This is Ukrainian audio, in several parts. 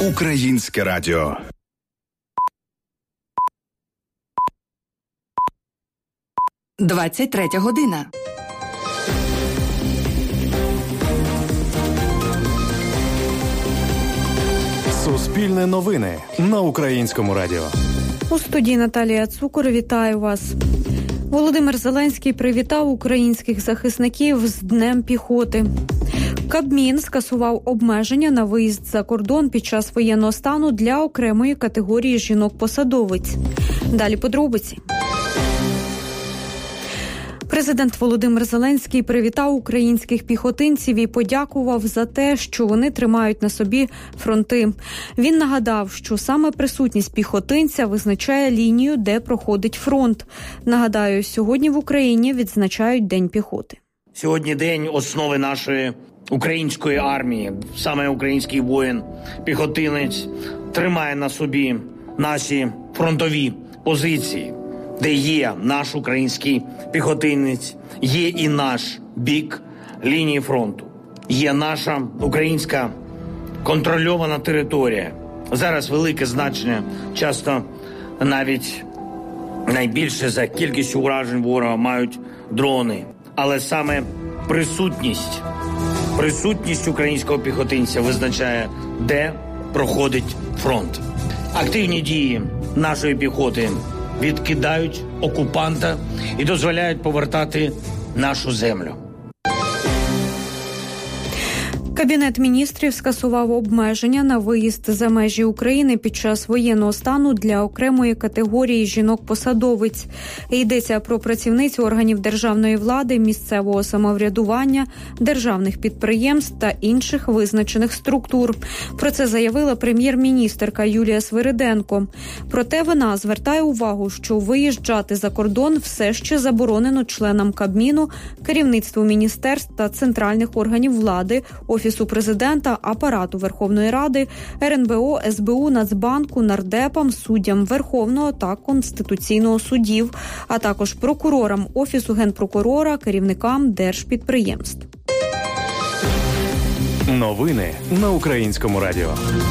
Українське радіо. «23 година». Суспільне новини на Українському радіо. У студії Наталія Цукор. Вітаю вас. Володимир Зеленський привітав українських захисників з Днем піхоти. Кабмін скасував обмеження на виїзд за кордон під час воєнного стану для окремої категорії жінок-посадовиць. Далі подробиці. Президент Володимир Зеленський привітав українських піхотинців і подякував за те, що вони тримають на собі фронти. Він нагадав, що саме присутність піхотинця визначає лінію, де проходить фронт. Нагадаю, сьогодні в Україні відзначають День піхоти. Сьогодні день основи нашої української армії. Саме український воїн, піхотинець тримає на собі наші фронтові позиції, де є наш український піхотинець, є і наш бік лінії фронту, є наша українська контрольована територія. Зараз велике значення, часто навіть найбільше за кількістю уражень ворога мають дрони. Але саме присутність українського піхотинця визначає, де проходить фронт. Активні дії нашої піхоти відкидають окупанта і дозволяють повертати нашу землю. Кабінет міністрів скасував обмеження на виїзд за межі України під час воєнного стану для окремої категорії жінок-посадовиць. Йдеться про працівниць органів державної влади, місцевого самоврядування, державних підприємств та інших визначених структур. Про це заявила прем'єр-міністерка Юлія Свириденко. Проте вона звертає увагу, що виїжджати за кордон все ще заборонено членам Кабміну, керівництву міністерств та центральних органів влади, Офісу президента, Апарату Верховної Ради, РНБО, СБУ, Нацбанку, нардепам, суддям Верховного та Конституційного судів, а також прокурорам Офісу Генпрокурора, керівникам держпідприємств. Новини на Українському радіо.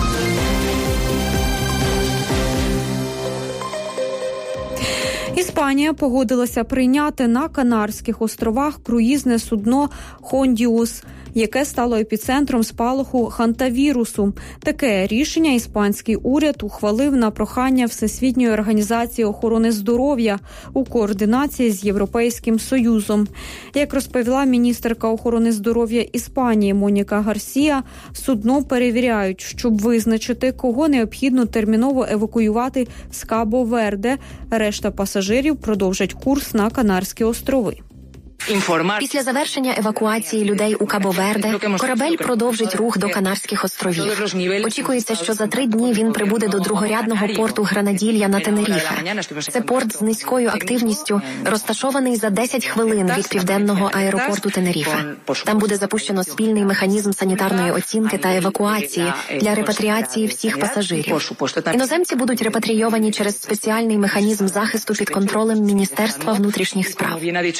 Іспанія погодилася прийняти на Канарських островах круїзне судно «Хондіус», яке стало епіцентром спалаху хантавірусу. Таке рішення іспанський уряд ухвалив на прохання Всесвітньої організації охорони здоров'я у координації з Європейським Союзом. Як розповіла міністерка охорони здоров'я Іспанії Моніка Гарсія, судно перевіряють, щоб визначити, кого необхідно терміново евакуювати з Кабо-Верде. Решта пасажирів продовжать курс на Канарські острови. Після завершення евакуації людей у Кабо-Верде корабель продовжить рух до Канарських островів. Очікується, що за 3 дні він прибуде до другорядного порту Гранаділья на Тенеріфе. Це порт з низькою активністю, розташований за 10 хвилин від південного аеропорту Тенеріфе. Там буде запущено спільний механізм санітарної оцінки та евакуації для репатріації всіх пасажирів. Іноземці будуть репатрійовані через спеціальний механізм захисту під контролем Міністерства внутрішніх справ.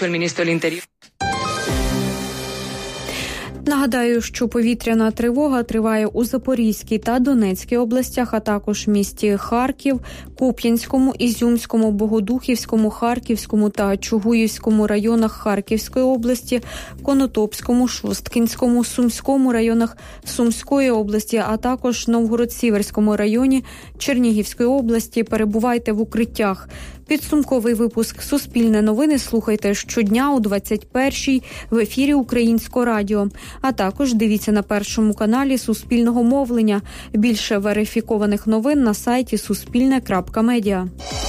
Нагадаю, що повітряна тривога триває у Запорізькій та Донецькій областях, а також місті Харків, Куп'янському, Ізюмському, Богодухівському, Харківському та Чугуївському районах Харківської області, Конотопському, Шосткинському, Сумському районах Сумської області, а також Новгород-Сіверському районі Чернігівської області. Перебувайте в укриттях. Підсумковий випуск «Суспільне новини» слухайте щодня о 21-й в ефірі Українського радіо. А також дивіться на Першому каналі Суспільного мовлення. Більше верифікованих новин на сайті suspilne.media.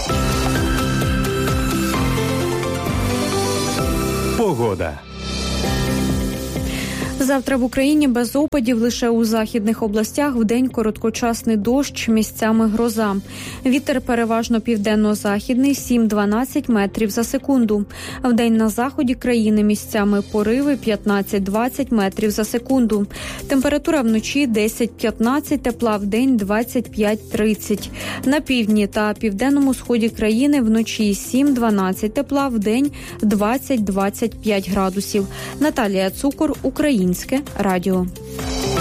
Погода. Завтра в Україні без опадів, лише у західних областях вдень короткочасний дощ, місцями гроза. Вітер переважно південно-західний 7-12 метрів за секунду. Вдень на заході країни місцями пориви 15-20 метрів за секунду. Температура вночі 10-15, тепла вдень 25-30. На півдні та південному сході країни вночі 7-12, тепла вдень 20-25 градусів. Наталія Цукор, Українське радіо.